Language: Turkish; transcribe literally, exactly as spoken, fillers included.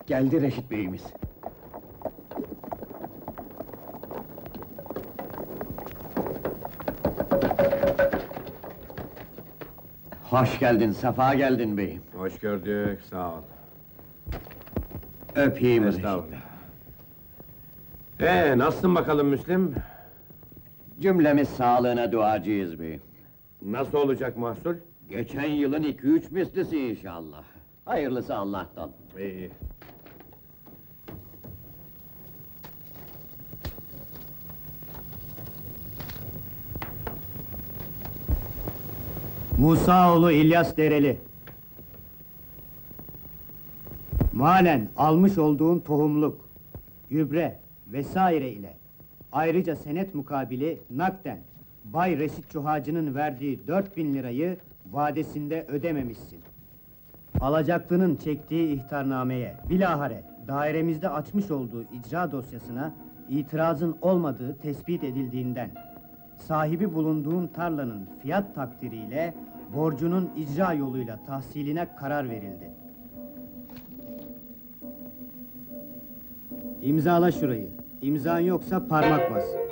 Geldi Reşit Bey'imiz. Hoş geldin, sefa geldin beyim. Hoş gördük, sağ ol. Öpeyim Reşit Bey. Estağfurullah. Ee, nasılsın bakalım Müslim? Cümlemiz sağlığına duacıyız beyim. Nasıl olacak mahsul? Geçen yılın iki üç mislisi inşallah. Hayırlısı Allah'tan. İyi. Musaoğlu İlyas Dereli. Malen almış olduğun tohumluk, gübre vesaire ile ayrıca senet mukabili nakden Bay Reşit Çuhacı'nın verdiği dört bin lirayı vadesinde ödememişsin. Alacaklının çektiği ihtarnameye, bilahare dairemizde açmış olduğu icra dosyasına itirazın olmadığı tespit edildiğinden sahibi bulunduğun tarlanın fiyat takdiriyle borcunun icra yoluyla tahsiline karar verildi. İmzala şurayı. İmzan yoksa parmak bas.